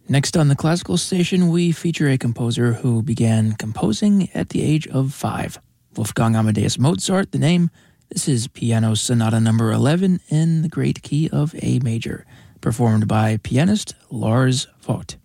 Next on the classical station, we feature a composer who began composing at the age of 5. Wolfgang Amadeus Mozart, the name. This is Piano Sonata number 11 in the great key of A major, performed by pianist Lars Vogt.